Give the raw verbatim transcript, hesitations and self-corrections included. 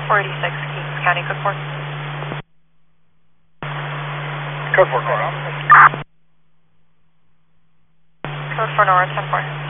four eighty-six, Kings County, code four. Code four, Nora. Code four, Nora, ten four.